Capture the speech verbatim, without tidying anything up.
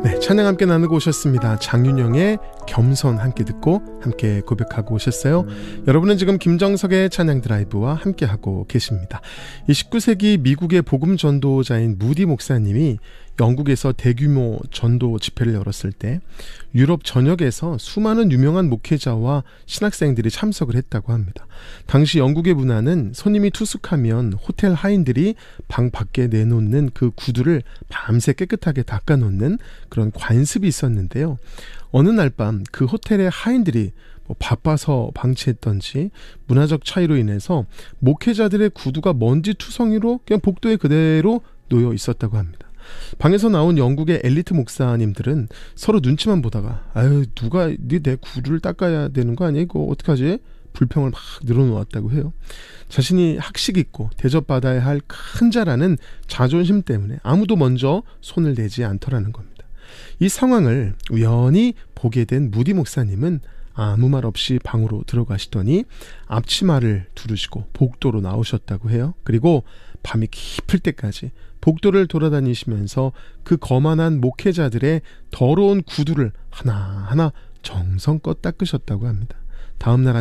네, 찬양 함께 나누고 오셨습니다. 장윤영의 겸손 함께 듣고 함께 고백하고 오셨어요. 여러분은 지금 김정석의 찬양 드라이브와 함께하고 계십니다. 이 십구 세기 미국의 복음 전도자인 무디 목사님이 영국에서 대규모 전도 집회를 열었을 때 유럽 전역에서 수많은 유명한 목회자와 신학생들이 참석을 했다고 합니다. 당시 영국의 문화는 손님이 투숙하면 호텔 하인들이 방 밖에 내놓는 그 구두를 밤새 깨끗하게 닦아놓는 그런 관습이 있었는데요. 어느 날 밤 그 호텔의 하인들이 뭐 바빠서 방치했던지 문화적 차이로 인해서 목회자들의 구두가 먼지 투성이로 그냥 복도에 그대로 놓여 있었다고 합니다. 방에서 나온 영국의 엘리트 목사님들은 서로 눈치만 보다가 아유 누가 네 내 구두를 닦아야 되는 거 아니야? 이거 어떡하지? 불평을 막 늘어놓았다고 해요. 자신이 학식 있고 대접받아야 할 큰 자라는 자존심 때문에 아무도 먼저 손을 대지 않더라는 겁니다. 이 상황을 우연히 보게 된 무디 목사님은 아무 말 없이 방으로 들어가시더니 앞치마를 두르시고 복도로 나오셨다고 해요. 그리고 밤이 깊을 때까지 복도를 돌아다니시면서 그 거만한 목회자들의 더러운 구두를 하나하나 정성껏 닦으셨다고 합니다. 다음 날